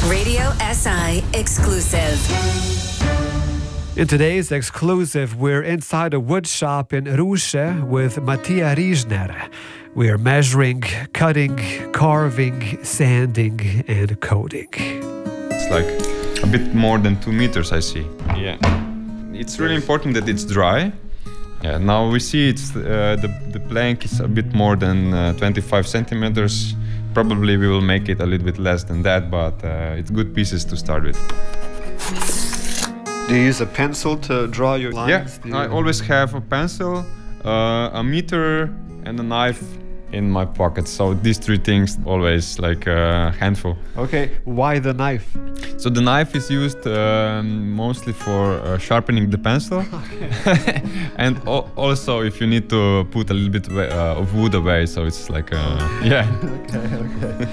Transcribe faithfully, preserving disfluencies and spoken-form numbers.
Radio S I exclusive. In today's exclusive, we're inside a wood shop in Ruše with Matija Rižner. We are measuring, cutting, carving, sanding, and coating. It's like a bit more than two meters, I see. Yeah. It's really important that it's dry. Yeah. Now we see it's uh, the the plank is a bit more than uh, twenty-five centimeters. Probably we will make it a little bit less than that, but uh, it's good pieces to start with. Do you use a pencil to draw your lines? Yeah, I always have a pencil, uh, a meter, and a knife in my pocket. So these three things always like a handful. Okay, why the knife? So the knife is used um, mostly for uh, sharpening the pencil. And al- also if you need to put a little bit wa- uh, of wood away, so it's like uh, yeah. Okay, okay.